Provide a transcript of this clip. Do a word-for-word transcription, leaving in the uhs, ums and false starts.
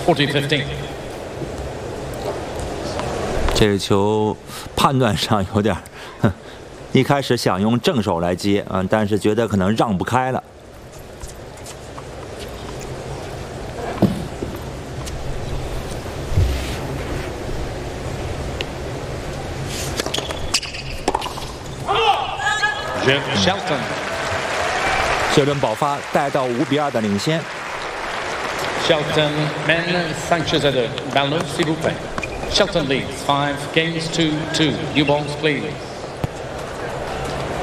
forty fifteen。 这个球判断上有点，一开始想用正手来接啊，但是觉得可能让不开了。 Shelton， 这轮爆发带到五比二的领先。 Shelton men cinq jeux à deux. Ballon s'il vous plaît. Shelton leads five games to two. New balls please.